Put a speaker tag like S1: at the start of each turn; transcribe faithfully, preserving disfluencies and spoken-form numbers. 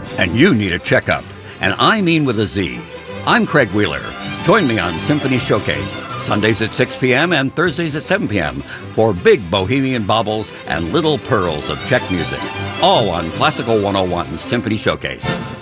S1: And you need a checkup, and I mean with a Z. I'm Craig Wheeler. Join me on Symphony Showcase, Sundays at six p.m. and Thursdays at seven p.m. for big bohemian baubles and little pearls of Czech music, all on Classical one oh one Symphony Showcase.